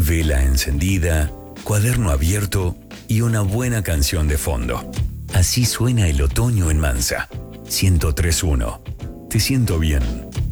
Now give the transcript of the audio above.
vela encendida, cuaderno abierto y una buena canción de fondo. Así suena el otoño en Mansa. 103.1. Te siento bien.